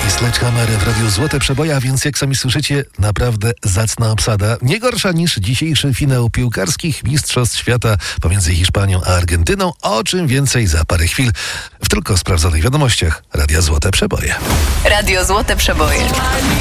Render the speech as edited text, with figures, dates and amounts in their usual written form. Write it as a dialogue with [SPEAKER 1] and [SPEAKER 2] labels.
[SPEAKER 1] Sledgehammer w Radiu Złote Przeboje, a więc jak sami słyszycie, naprawdę zacna obsada. Nie gorsza niż dzisiejszy finał piłkarskich Mistrzostw Świata pomiędzy Hiszpanią a Argentyną. O czym więcej za parę chwil w tylko sprawdzonych wiadomościach Radia Złote Przeboje.
[SPEAKER 2] Radio Złote Przeboje.